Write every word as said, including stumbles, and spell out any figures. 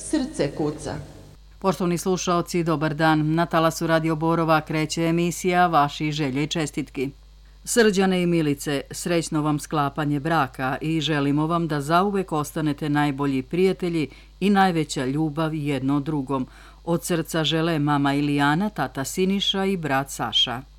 srce kuca. Poštovni slušaoci, dobar dan. Na talasu Radio Borova kreće emisija Vaši želje i čestitki. Srđane i Milice, srećno vam sklapanje braka i želimo vam da zauvek ostanete najbolji prijatelji i najveća ljubav jedno drugom. Od srca žele mama Ilijana, tata Siniša i brat Saša.